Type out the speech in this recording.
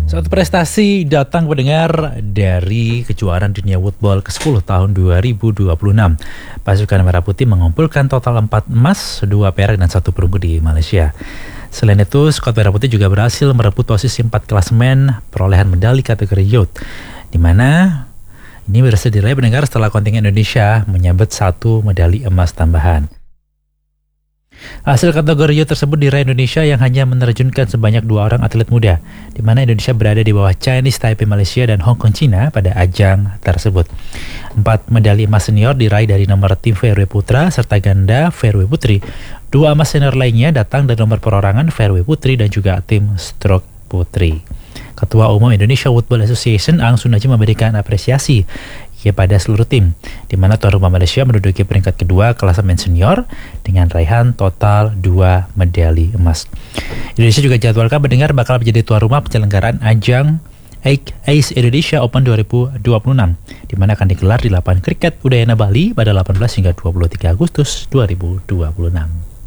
Suatu prestasi datang pendengar dari kejuaraan dunia woodball ke-10 tahun 2026. Pasukan Merah Putih mengumpulkan total 4 emas, 2 perak dan 1 perunggu di Malaysia. Selain itu, skuad Merah Putih juga berhasil merebut posisi 4 klasemen perolehan medali kategori youth, di mana ini berhasil diraih pendengar setelah kontingen Indonesia menyabet 1 medali emas tambahan. Hasil kategori youth tersebut diraih Indonesia yang hanya menerjunkan sebanyak 2 orang atlet muda, di mana Indonesia berada di bawah Chinese Taipei Malaysia dan Hong Kong China pada ajang tersebut. 4 medali emas senior diraih dari nomor tim fairway putra serta ganda fairway putri. 2 emas senior lainnya datang dari nomor perorangan fairway putri dan juga tim stroke putri. Ketua Umum Indonesia Woodball Association Ang Sunarji memberikan apresiasi pada seluruh tim, di mana tuan rumah Malaysia menduduki peringkat kedua klasemen senior dengan raihan total 2 medali emas. Indonesia juga jadwalkan mendengar bakal menjadi tuan rumah penyelenggaraan ajang ACE Indonesia Open 2026, di mana akan digelar di lapangan kriket Udayana Bali pada 18 hingga 23 Agustus 2026.